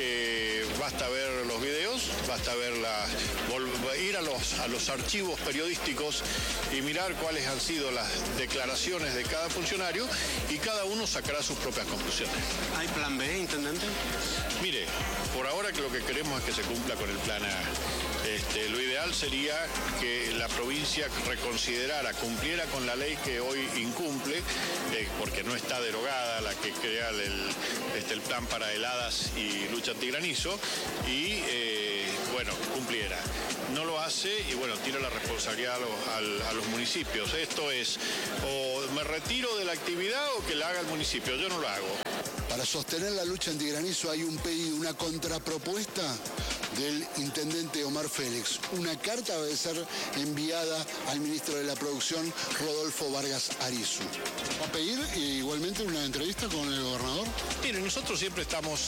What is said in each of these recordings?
basta ver los videos, basta ver ir a los archivos periodísticos y mirar cuáles han sido las declaraciones de cada funcionario y cada uno sacará sus propias conclusiones. ¿Hay plan B, intendente? Mire, por ahora que lo que queremos es que se cumpla con el plan A. Lo ideal sería que la provincia reconsiderara, cumpliera con la ley que hoy incumple, porque no está derogada, la que crea el plan para heladas y lucha antigranizo, y cumpliera. No lo hace y tira la responsabilidad a los municipios. Esto es, o me retiro de la actividad o que la haga el municipio, yo no lo hago. Para sostener la lucha antigranizo hay un pedido, una contrapropuesta del intendente Omar Félix. Una carta debe ser enviada al ministro de la Producción, Rodolfo Vargas Arizu. ¿Va a pedir igualmente una entrevista con el gobernador? Mire, nosotros siempre estamos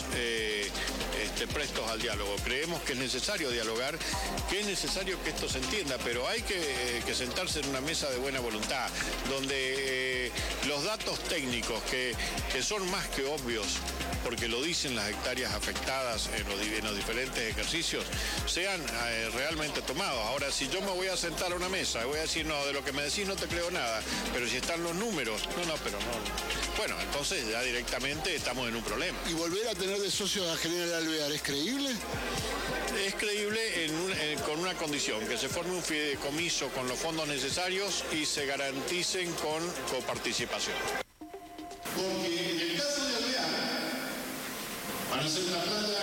prestos al diálogo. Creemos que es necesario dialogar, que es necesario que esto se entienda, pero hay que sentarse en una mesa de buena voluntad, donde los datos técnicos, que son más que obvios, porque lo dicen las hectáreas afectadas en los diferentes ejercicios, sean realmente tomados. Ahora, si yo me voy a sentar a una mesa y voy a decir, no, de lo que me decís no te creo nada, pero si están los números, pero no. Bueno, entonces ya directamente estamos en un problema. ¿Y volver a tener de socio a General Alvear es creíble? Es creíble con una condición, que se forme un fideicomiso con los fondos necesarios y se garanticen con coparticipación. Porque en el caso de Alvear, van a hacer una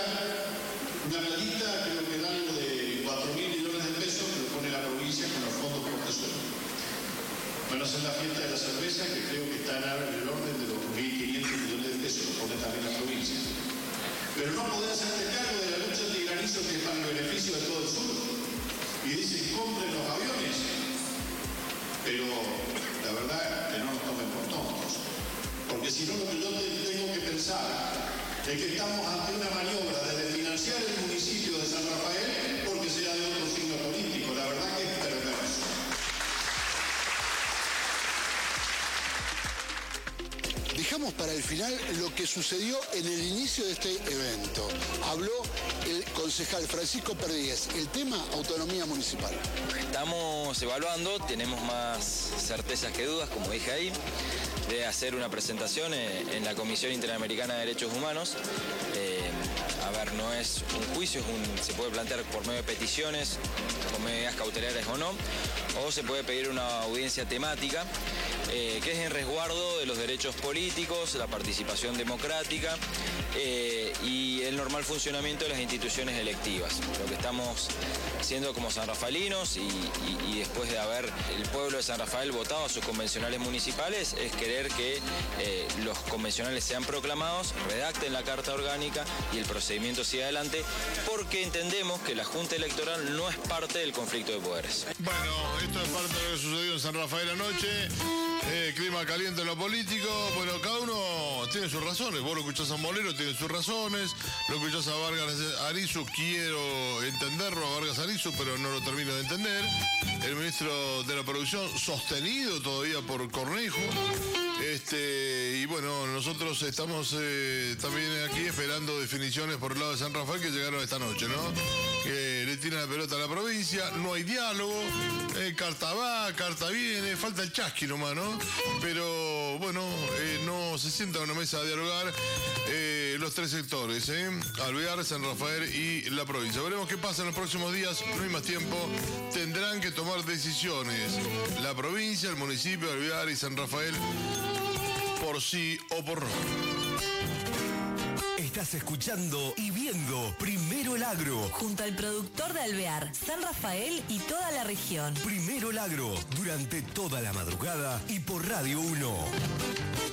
platita, creo que es algo de 4.000 millones de pesos, que lo pone la provincia con los fondos por tesouro. Van a hacer la fiesta de la cerveza, que creo que está en el orden de los 1.500 millones de pesos, lo pone también la provincia. Pero no podés hacerte cargo de la lucha antigranizo, que es para el beneficio de todo el sur. Y dicen, compren los aviones. Pero la verdad que no nos tomen por tontos. Porque si no, lo que yo tengo que pensar es que estamos ante una maniobra de desfinanciar el municipio de San Rafael porque sea de otro signo político. La verdad que es perverso. Dejamos para el final lo que sucedió en el inicio de este evento. Habló el concejal Francisco Perdíez, el tema autonomía municipal. Estamos evaluando, tenemos más certezas que dudas, como dije ahí, de hacer una presentación en la Comisión Interamericana de Derechos Humanos. No es un juicio, se puede plantear por medio de peticiones, con medidas cautelares o no, o se puede pedir una audiencia temática, que es en resguardo de los derechos políticos, la participación democrática y el normal funcionamiento de las instituciones electivas. Lo que estamos haciendo como sanrafaelinos y después de haber el pueblo de San Rafael votado a sus convencionales municipales, es querer que los convencionales sean proclamados, redacten la carta orgánica y el procedimiento siga adelante, porque entendemos que la Junta Electoral no es parte del conflicto de poderes. Bueno, esto es parte de lo que sucedió en San Rafael anoche. Clima caliente en lo político. Bueno, cada uno tiene sus razones. Vos lo escuchás a Molero, tiene sus razones. Lo escuchás a Vargas Arizu, quiero entenderlo a Vargas Arizu, pero no lo termino de entender. El ministro de la Producción, sostenido todavía por Cornejo. Y bueno, nosotros estamos también aquí esperando definiciones por el lado de San Rafael que llegaron esta noche, ¿no? Que le tiran la pelota a la provincia, no hay diálogo, carta va, carta viene, falta el chasqui nomás, ¿no? Pero bueno, no se sienta a una mesa a dialogar los tres sectores, Alvear, San Rafael y la provincia. Veremos qué pasa en los próximos días, no hay más tiempo, tendrán que tomar decisiones la provincia, el municipio, Alvear y San Rafael, por sí o por no. Estás escuchando y viendo Primero el Agro. Junto al productor de Alvear, San Rafael y toda la región. Primero el Agro, durante toda la madrugada y por Radio 1.